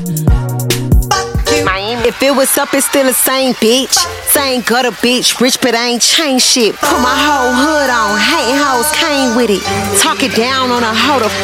If it was up, it's still the same bitch. Same gutter bitch, rich but I ain't changed shit. Put my whole hood on, hating hoes came with it. Talk it down on a hoe, the